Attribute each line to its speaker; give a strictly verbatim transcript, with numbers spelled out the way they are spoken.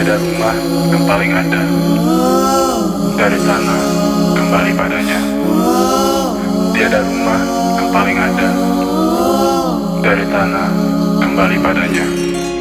Speaker 1: Tiada rumah yang paling ada. Dari sana kembali padanya. Tiada rumah yang paling ada. Dari tanah kembali padanya.